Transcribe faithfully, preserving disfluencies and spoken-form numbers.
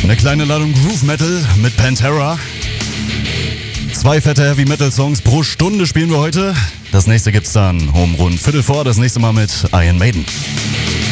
Eine kleine Ladung Groove Metal mit Pantera. Zwei fette Heavy Metal Songs pro Stunde spielen wir heute. Das nächste gibt's dann um rund Viertel vor, das nächste Mal mit Iron Maiden.